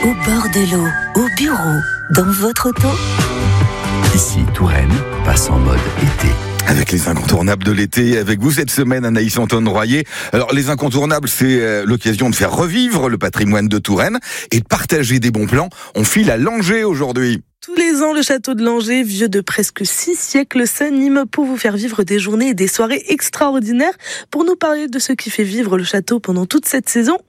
au bord de l'eau, au bureau, dans votre auto. Ici, Touraine passe en mode été. Avec les incontournables de l'été, avec vous cette semaine, Anaïs Antoine Royer. Alors, les incontournables, c'est l'occasion de faire revivre le patrimoine de Touraine et de partager des bons plans. On file à Langeais aujourd'hui. Tous les ans, le château de Langeais, vieux de presque 6 siècles, s'anime pour vous faire vivre des journées et des soirées extraordinaires. Pour nous parler de ce qui fait vivre le château pendant toute cette saison,